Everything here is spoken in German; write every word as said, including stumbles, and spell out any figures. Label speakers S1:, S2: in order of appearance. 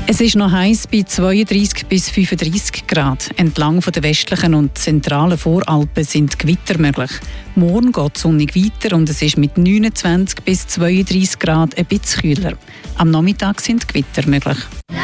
S1: Es ist noch heiß bei zweiunddreissig bis fünfunddreissig Grad. Entlang von der westlichen und zentralen Voralpen sind Gewitter möglich. Morgen geht es sonnig weiter und es ist mit neunundzwanzig bis zweiunddreissig Grad ein bisschen kühler. Am Nachmittag sind Gewitter möglich.